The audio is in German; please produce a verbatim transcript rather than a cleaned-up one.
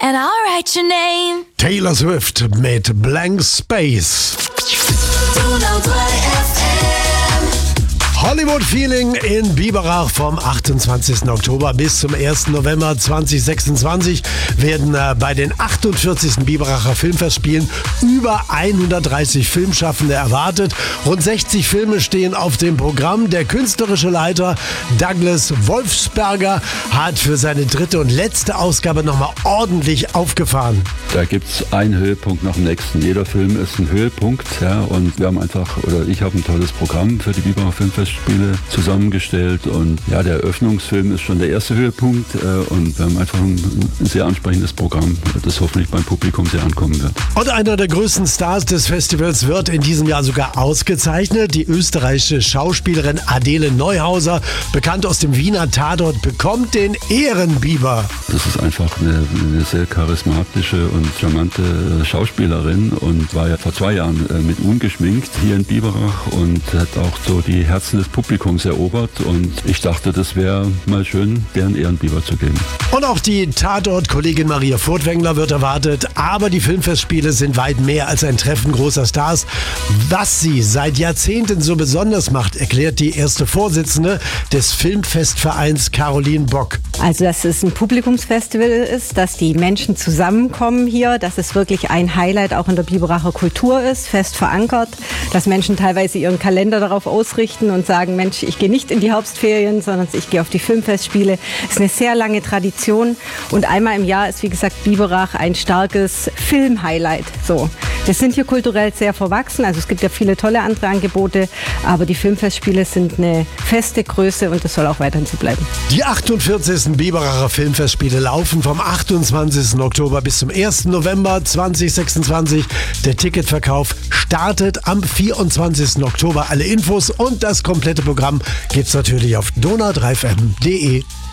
and I'll write your name. Taylor Swift mit Blank Space. Donau drei F M. Hollywood Feeling in Biberach vom achtundzwanzigsten Oktober bis zum ersten November zweitausendsechsundzwanzig werden äh, bei den achtundvierzigsten Biberacher Filmfestspielen über hundertdreißig Filmschaffende erwartet. Rund sechzig Filme stehen auf dem Programm. Der künstlerische Leiter Douglas Wolfsberger hat für seine dritte und letzte Ausgabe nochmal ordentlich aufgefahren. Da gibt es einen Höhepunkt nach dem nächsten. Jeder Film ist ein Höhepunkt. Ja, und wir haben einfach, oder ich habe ein tolles Programm für die Biberacher Filmfestspiele zusammengestellt. Und ja, der Eröffnungsfilm ist schon der erste Höhepunkt. Äh, und wir haben einfach ein, ein sehr ansprechendes Programm, das hoffentlich beim Publikum sehr ankommen wird. Und einer der größten Stars des Festivals wird in diesem Jahr sogar ausgezeichnet. Die österreichische Schauspielerin Adele Neuhauser, bekannt aus dem Wiener Tatort, bekommt den Ehrenbiber. Das ist einfach eine, eine sehr charismatische und charmante Schauspielerin und war ja vor zwei Jahren mit ungeschminkt hier in Biberach und hat auch so die Herzen des Publikums erobert. Und ich dachte, das wäre mal schön, deren Ehrenbiber zu geben. Und auch die Tatort-Kollegin Maria Furtwängler wird erwartet. Aber die Filmfestspiele sind weit mehr als ein Treffen großer Stars. Was sie seit Jahrzehnten so besonders macht, erklärt die erste Vorsitzende des Filmfestvereins, Caroline Bock. Also, dass es ein Publikumsfestival ist, dass die Menschen zusammenkommen hier, dass es wirklich ein Highlight auch in der Biberacher Kultur ist, fest verankert, dass Menschen teilweise ihren Kalender darauf ausrichten und sagen, Mensch, ich gehe nicht in die Herbstferien, sondern ich gehe auf die Filmfestspiele. Es ist eine sehr lange Tradition und einmal im Jahr ist, wie gesagt, Biberach ein starkes Film-Highlight. So. Wir sind hier kulturell sehr verwachsen, also es gibt ja viele tolle andere Angebote, aber die Filmfestspiele sind eine feste Größe und das soll auch weiterhin so bleiben. Die achtundvierzigsten Biberacher Filmfestspiele laufen vom achtundzwanzigsten Oktober bis zum ersten November zweitausendsechsundzwanzig. Der Ticketverkauf startet am vierundzwanzigsten Oktober. Alle Infos und das komplette Programm gibt's natürlich auf donau drei f m punkt d e.